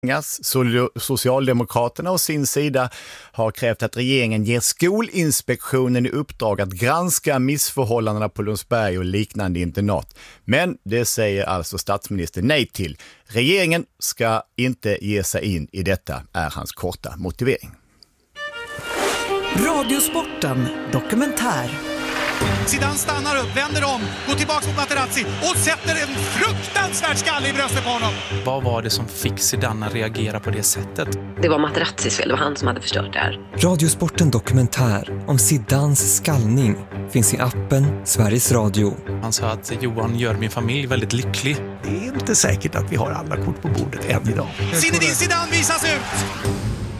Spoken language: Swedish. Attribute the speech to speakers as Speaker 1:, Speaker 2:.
Speaker 1: Socialdemokraterna å sin sida har krävt att regeringen ger Skolinspektionen i uppdrag att granska missförhållandena på Lundsberg och liknande internat. Men det säger alltså statsminister nej till. Regeringen ska inte ge sig in i detta, är hans korta motivering.
Speaker 2: Radiosporten dokumentär.
Speaker 3: Zidane stannar upp, vänder om, går tillbaka mot Materazzi och sätter en fruktansvärd skalle i bröstet på honom.
Speaker 4: Vad var det som fick Zidane att reagera på det sättet?
Speaker 5: Det var Materazzis fel, det var han som hade förstört det här.
Speaker 6: Radiosporten dokumentär om Zidanes skallning finns i appen Sveriges Radio.
Speaker 4: Han sa att Johan gör min familj väldigt lycklig.
Speaker 7: Det är inte säkert att vi har alla kort på bordet än idag.
Speaker 3: Zinedine Zidane visas ut!